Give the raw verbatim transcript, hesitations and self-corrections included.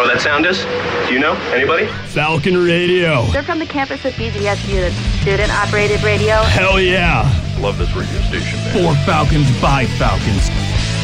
what that sound is? Do you know? Anybody? Falcon Radio. They're from the campus of B G S U, that's student-operated radio. Hell yeah. Love this radio station, man. For Falcons, by Falcons.